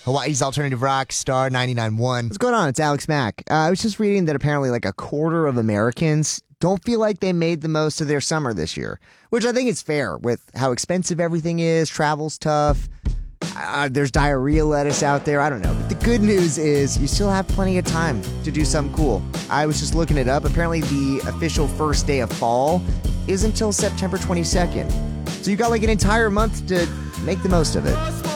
Hawaii's alternative rock, Star 99.1. What's going on? It's Alex Mack. I was just reading that apparently like a quarter of Americans don't feel like they made the most of their summer this year, which I think is fair with how expensive everything is. Travel's tough. There's diarrhea lettuce out there. I don't know. But the good news is you still have plenty of time to do something cool. I was just looking it up. Apparently the official first day of fall is until September 22nd. So you got like an entire month to make the most of it.